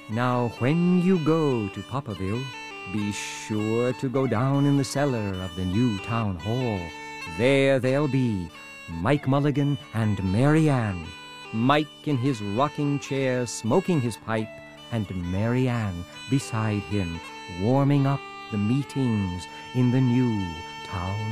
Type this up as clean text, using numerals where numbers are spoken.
Now, when you go to Popperville, be sure to go down in the cellar of the new town hall. There they'll be Mike Mulligan and Mary Ann. Mike in his rocking chair smoking his pipe, and Mary Ann beside him warming up the meetings in the new town